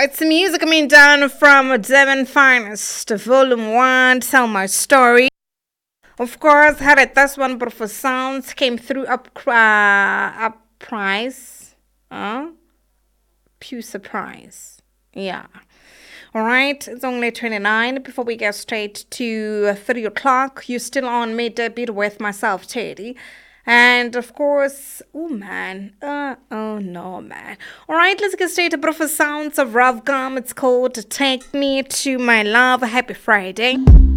It's music coming down from Devon Finest, Volume 1, Tell My Story. Of course, had it this one, but for sounds came through up price. Pure surprise. Yeah. Alright, it's only 29 before we get straight to 3 o'clock. You're still on Midbeat with myself, Teddy. And of course, oh no, man. Alright, let's get straight to beautiful sounds of Rough Gum. It's called Take Me to My Love. Happy Friday.